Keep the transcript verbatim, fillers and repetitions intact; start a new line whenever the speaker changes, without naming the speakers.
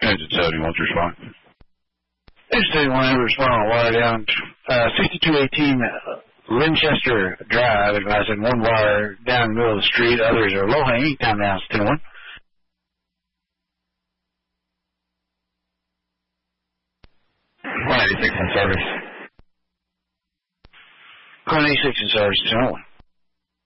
Transit seventy-one to respond.
Transit seventy-one to respond on wire down. Uh, sixty-two eighteen uh, Winchester Drive, advising one wire down the middle of the street. Others are low hanging. Time now is ten one.
one eighty-six in service.
one eighty-six in service, ten one.